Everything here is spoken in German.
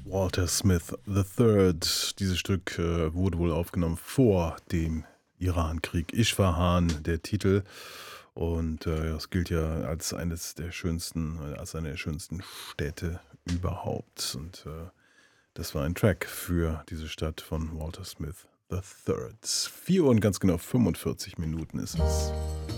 Walter Smith III. Dieses Stück wurde wohl aufgenommen vor dem Irankrieg. Isfahan, der Titel. Und es gilt ja als eines der schönsten, als eine der schönsten Städte überhaupt. Und das war ein Track für diese Stadt von Walter Smith III. 4 und ganz genau 45 Minuten ist es.